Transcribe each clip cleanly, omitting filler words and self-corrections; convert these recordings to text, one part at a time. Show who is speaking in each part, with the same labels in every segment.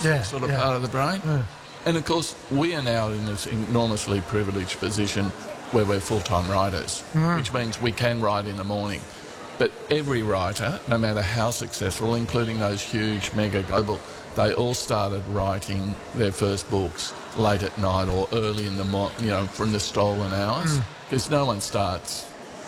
Speaker 1: sort of part of the brain. And of course, we are now in this enormously privileged position where we're full-time writers, which means we can write in the morning. But every writer, no matter how successful, including those huge mega global, they all started writing their first books late at night or early in the morning, from the stolen hours, because no one starts,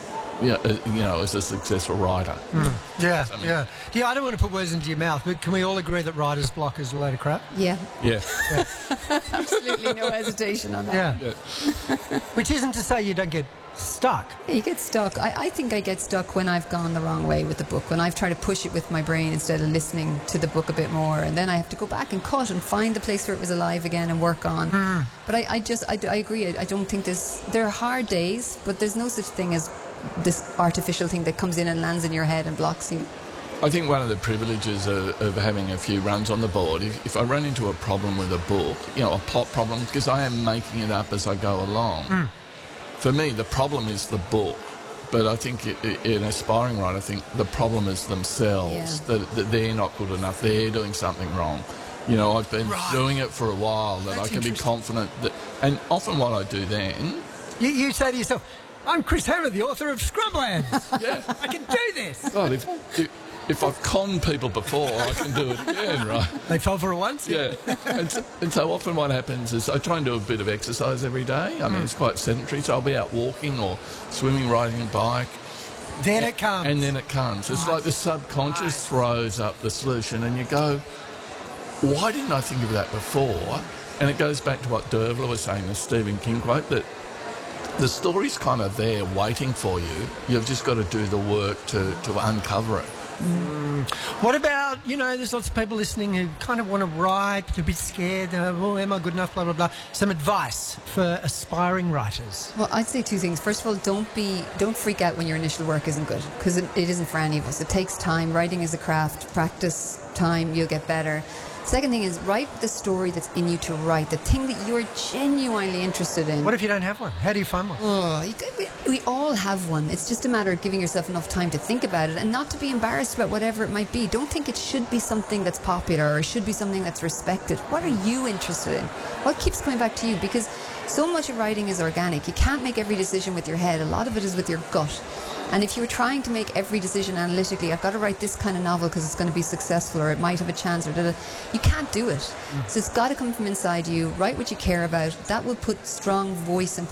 Speaker 1: as a successful writer.
Speaker 2: Yeah, I don't want to put words into your mouth, but can we all agree that writer's block is a load of crap?
Speaker 3: Yeah.
Speaker 1: Yeah.
Speaker 3: Absolutely no hesitation on that.
Speaker 2: Yeah. Which isn't to say you don't get stuck.
Speaker 3: Yeah, you get stuck. I think I get stuck when I've gone the wrong way with the book, when I've tried to push it with my brain instead of listening to the book a bit more, and then I have to go back and cut and find the place where it was alive again and work on. But I agree. I don't think there are hard days, but there's no such thing as this artificial thing that comes in and lands in your head and blocks you.
Speaker 1: I think one of the privileges of having a few runs on the board, if I run into a problem with a book, a plot problem, because I am making it up as I go along, for me, the problem is the book. But I think in aspiring writer, I think the problem is themselves, that they're not good enough, they're doing something wrong. I've been doing it for a while, that I can be confident that... And often what I do then...
Speaker 2: You say to yourself, I'm Chris Hammer, the author of Scrublands.
Speaker 1: Yeah.
Speaker 2: I can do this.
Speaker 1: God, if I've conned people before, I can do it again, right?
Speaker 2: They fell for it once?
Speaker 1: Yeah. And so often what happens is I try and do a bit of exercise every day. I mean, it's quite sedentary, so I'll be out walking or swimming, riding a bike.
Speaker 2: Then it comes.
Speaker 1: And then it comes. It's like the subconscious throws up the solution and you go, why didn't I think of that before? And it goes back to what Dervla was saying, the Stephen King quote, that the story's kind of there waiting for you. You've just got to do the work to uncover it.
Speaker 2: What about, there's lots of people listening who kind of want to write, but are a bit scared, am I good enough, blah, blah, blah. Some advice for aspiring writers.
Speaker 3: Well, I'd say two things. First of all, don't freak out when your initial work isn't good, because it isn't for any of us. It takes time. Writing is a craft. Practice time, you'll get better. Second thing is, write the story that's in you to write, the thing that you're genuinely interested in.
Speaker 2: What if you don't have one? How do you find one?
Speaker 3: We all have one. It's just a matter of giving yourself enough time to think about it and not to be embarrassed about whatever it might be. Don't think it should be something that's popular or should be something that's respected. What are you interested in? What keeps coming back to you? Because so much of writing is organic. You can't make every decision with your head. A lot of it is with your gut. And if you were trying to make every decision analytically, I've got to write this kind of novel because it's going to be successful or it might have a chance, you can't do it. So it's got to come from inside you. Write what you care about. That will put strong voice and